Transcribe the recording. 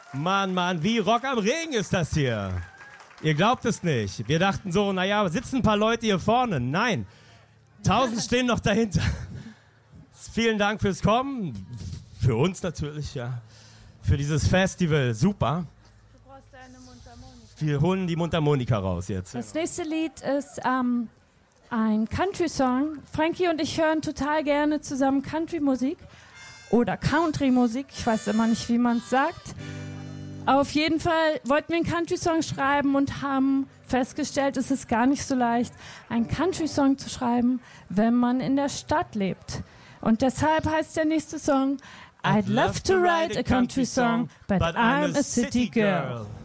Mann, wie Rock am Ring ist das hier. Ihr glaubt es nicht. Wir dachten so, naja, sitzen ein paar Leute hier vorne. Nein, 1000 stehen noch dahinter. Vielen Dank fürs Kommen. Für uns natürlich, ja. Für dieses Festival, super. Du brauchst deine Mundharmonika. Wir holen die Mundharmonika raus jetzt. Das nächste Lied ist ein Country-Song. Frankie und ich hören total gerne zusammen Country-Musik oder Country-Musik. Ich weiß immer nicht, wie man es sagt. Auf jeden Fall wollten wir einen Country-Song schreiben und haben festgestellt, es ist gar nicht so leicht, einen Country-Song zu schreiben, wenn man in der Stadt lebt. Und deshalb heißt der nächste Song I'd love to write a country song, but I'm a city girl.